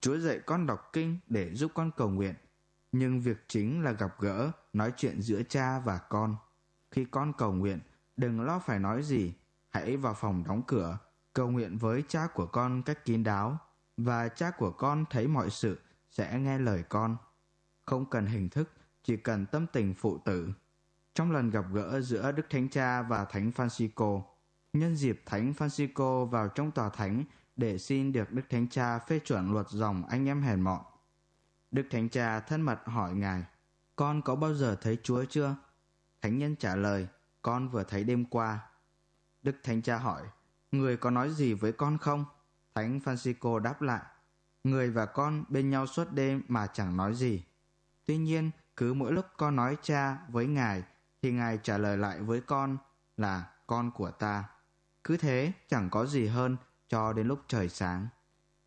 Chúa dạy con đọc kinh để giúp con cầu nguyện, nhưng việc chính là gặp gỡ, nói chuyện giữa cha và con. Khi con cầu nguyện, đừng lo phải nói gì, hãy vào phòng đóng cửa, cầu nguyện với cha của con cách kín đáo, và cha của con thấy mọi sự sẽ nghe lời con. Không cần hình thức, chỉ cần tâm tình phụ tử. Trong lần gặp gỡ giữa Đức Thánh Cha và Thánh Francisco, nhân dịp Thánh Francisco vào trong tòa thánh để xin được Đức Thánh Cha phê chuẩn luật dòng anh em hèn mọn, Đức Thánh Cha thân mật hỏi Ngài: "Con có bao giờ thấy Chúa chưa?" Thánh nhân trả lời: "Con vừa thấy đêm qua." Đức Thánh Cha hỏi: "Người có nói gì với con không?" Thánh Francisco đáp lại: "Người và con bên nhau suốt đêm mà chẳng nói gì. Tuy nhiên, cứ mỗi lúc con nói cha với Ngài, thì Ngài trả lời lại với con là con của ta. Cứ thế, chẳng có gì hơn cho đến lúc trời sáng."